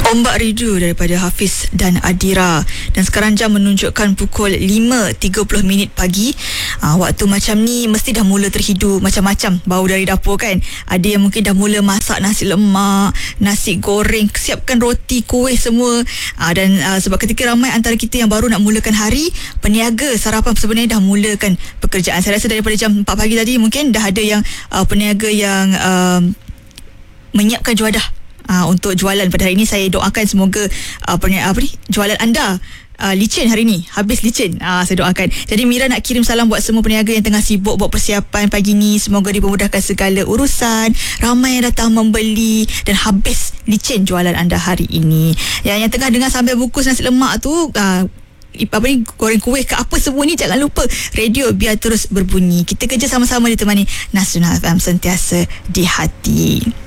Ombak Rindu daripada Hafiz dan Adira. Dan sekarang jam menunjukkan pukul 5.30 pagi. Waktu macam ni mesti dah mula terhidu macam-macam bau dari dapur kan. Ada yang mungkin dah mula masak nasi lemak, nasi goreng, siapkan roti, kuih semua. Dan sebab ketika ramai antara kita yang baru nak mulakan hari, peniaga sarapan sebenarnya dah mulakan pekerjaan. Saya rasa daripada jam 4 pagi tadi mungkin dah ada yang peniaga yang menyiapkan juadah untuk jualan pada hari ini. Saya doakan semoga jualan anda licin hari ni, habis licin. Saya doakan. Jadi Mira nak kirim salam buat semua peniaga yang tengah sibuk buat persiapan pagi ni. Semoga dipermudahkan segala urusan, ramai yang datang membeli dan habis licin jualan anda hari ini. Yang tengah dengar sambil bungkus nasi lemak tu, goreng kuih ke apa semua ni, jangan lupa radio biar terus berbunyi. Kita kerja sama-sama ditemani Nasional FM, sentiasa di hati.